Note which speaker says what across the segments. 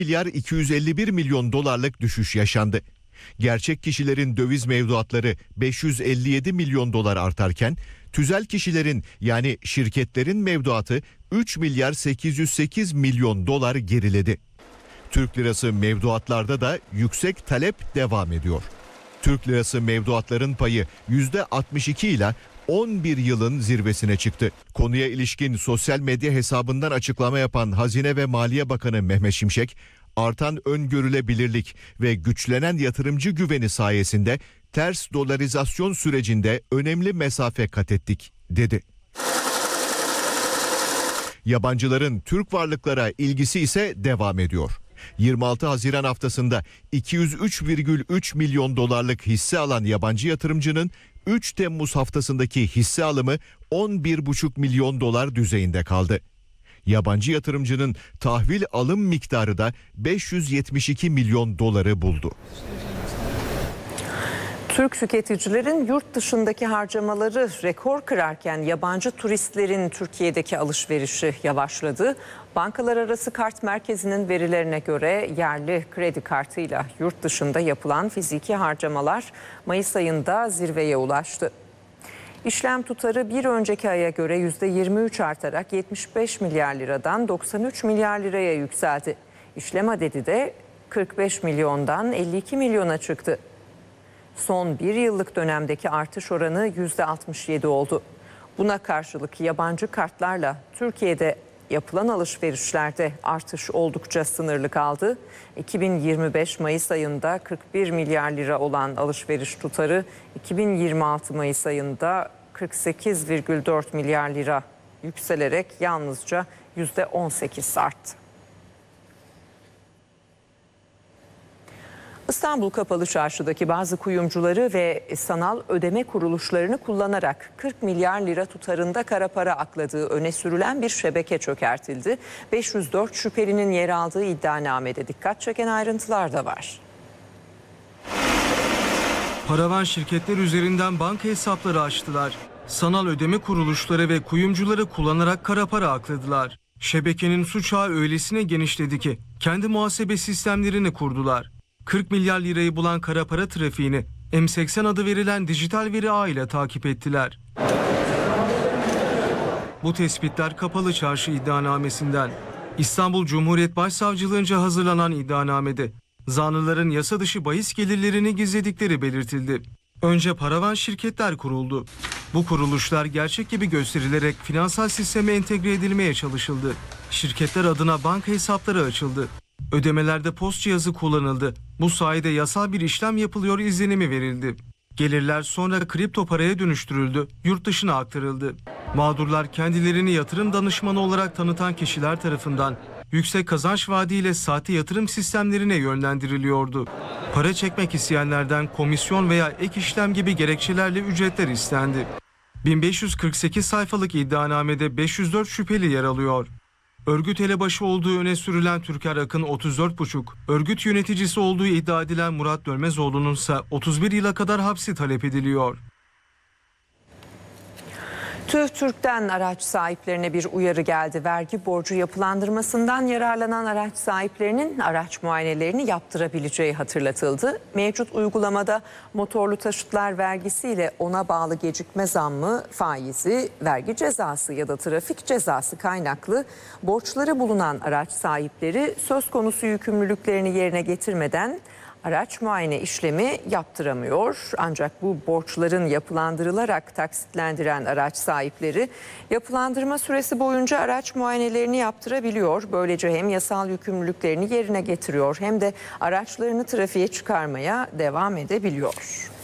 Speaker 1: milyar 251 milyon dolarlık düşüş yaşandı. Gerçek kişilerin döviz mevduatları 557 milyon dolar artarken tüzel kişilerin yani şirketlerin mevduatı 3 milyar 808 milyon dolar geriledi. Türk lirası mevduatlarda da yüksek talep devam ediyor. Türk lirası mevduatların payı %62 ile 11 yılın zirvesine çıktı. Konuya ilişkin sosyal medya hesabından açıklama yapan Hazine ve Maliye Bakanı Mehmet Şimşek, artan öngörülebilirlik ve güçlenen yatırımcı güveni sayesinde ters dolarizasyon sürecinde önemli mesafe kat ettik, dedi. Yabancıların Türk varlıklara ilgisi ise devam ediyor. 26 Haziran haftasında 203,3 milyon dolarlık hisse alan yabancı yatırımcının 3 Temmuz haftasındaki hisse alımı 11,5 milyon dolar düzeyinde kaldı. Yabancı yatırımcının tahvil alım miktarı da 572 milyon doları buldu.
Speaker 2: Türk tüketicilerin yurt dışındaki harcamaları rekor kırarken yabancı turistlerin Türkiye'deki alışverişi yavaşladı. Bankalar Arası Kart Merkezi'nin verilerine göre yerli kredi kartıyla yurt dışında yapılan fiziki harcamalar Mayıs ayında zirveye ulaştı. İşlem tutarı bir önceki aya göre %23 artarak 75 milyar liradan 93 milyar liraya yükseldi. İşlem adedi de 45 milyondan 52 milyona çıktı. Son bir yıllık dönemdeki artış oranı %67 oldu. Buna karşılık yabancı kartlarla Türkiye'de yapılan alışverişlerde artış oldukça sınırlı kaldı. 2025 Mayıs ayında 41 milyar lira olan alışveriş tutarı 2026 Mayıs ayında 48,4 milyar lira yükselerek yalnızca %18 arttı. İstanbul Kapalı Çarşı'daki bazı kuyumcuları ve sanal ödeme kuruluşlarını kullanarak 40 milyar lira tutarında kara para akladığı öne sürülen bir şebeke çökertildi. 504 şüphelinin yer aldığı iddianamede dikkat çeken ayrıntılar da var.
Speaker 3: Paravan şirketler üzerinden banka hesapları açtılar. Sanal ödeme kuruluşları ve kuyumcuları kullanarak kara para akladılar. Şebekenin suç ağı öylesine genişledi ki kendi muhasebe sistemlerini kurdular. 40 milyar lirayı bulan kara para trafiğini M80 adı verilen dijital veri ağı ile takip ettiler. Bu tespitler Kapalı Çarşı iddianamesinden. İstanbul Cumhuriyet Başsavcılığınca hazırlanan iddianamede zanlıların yasa dışı bahis gelirlerini gizledikleri belirtildi. Önce paravan şirketler kuruldu. Bu kuruluşlar gerçek gibi gösterilerek finansal sisteme entegre edilmeye çalışıldı. Şirketler adına banka hesapları açıldı. Ödemelerde post cihazı kullanıldı. Bu sayede yasal bir işlem yapılıyor izlenimi verildi. Gelirler sonra kripto paraya dönüştürüldü, yurt dışına aktarıldı. Mağdurlar kendilerini yatırım danışmanı olarak tanıtan kişiler tarafından yüksek kazanç vaadiyle sahte yatırım sistemlerine yönlendiriliyordu. Para çekmek isteyenlerden komisyon veya ek işlem gibi gerekçelerle ücretler istendi. 1548 sayfalık iddianamede 504 şüpheli yer alıyor. Örgüt elebaşı olduğu öne sürülen Türker Akın 34,5, örgüt yöneticisi olduğu iddia edilen Murat Dönmezoğlu'nun ise 31 yıla kadar hapsi talep ediliyor.
Speaker 2: TÜİK'ten araç sahiplerine bir uyarı geldi. Vergi borcu yapılandırmasından yararlanan araç sahiplerinin araç muayenelerini yaptırabileceği hatırlatıldı. Mevcut uygulamada motorlu taşıtlar vergisiyle ona bağlı gecikme zammı, faizi, vergi cezası ya da trafik cezası kaynaklı borçları bulunan araç sahipleri söz konusu yükümlülüklerini yerine getirmeden araç muayene işlemi yaptıramıyor. Ancak bu borçların yapılandırılarak taksitlendiren araç sahipleri yapılandırma süresi boyunca araç muayenelerini yaptırabiliyor. Böylece hem yasal yükümlülüklerini yerine getiriyor hem de araçlarını trafiğe çıkarmaya devam edebiliyor.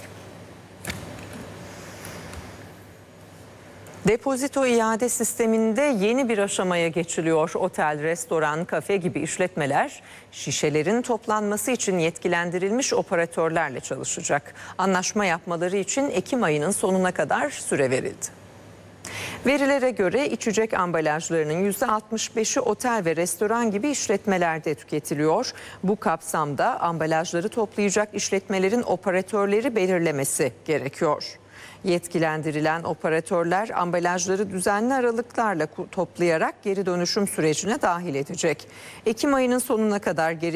Speaker 2: Depozito iade sisteminde yeni bir aşamaya geçiliyor. Otel, restoran, kafe gibi işletmeler şişelerin toplanması için yetkilendirilmiş operatörlerle çalışacak. Anlaşma yapmaları için Ekim ayının sonuna kadar süre verildi. Verilere göre içecek ambalajlarının %65'i otel ve restoran gibi işletmelerde tüketiliyor. Bu kapsamda ambalajları toplayacak işletmelerin operatörleri belirlemesi gerekiyor. Yetkilendirilen operatörler ambalajları düzenli aralıklarla toplayarak geri dönüşüm sürecine dahil edecek. Ekim ayının sonuna kadar geri